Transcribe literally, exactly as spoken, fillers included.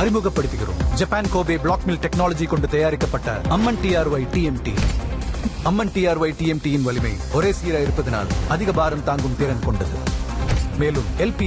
அறிமுகப்படுத்துகிறோம். Japan Kobe black mill technology கொண்டு தயாரிக்கப்பட்ட அம்மன் டிஆர்ஒய் டிஎம்டி. அம்மன் டிஆர்ஒய் டிஎம்டியின் வலிமை ஒரே சீராக இருப்பதனால் அதிக பாரம் தாங்கும் திறன் கொண்டது. மேலும் எல்பி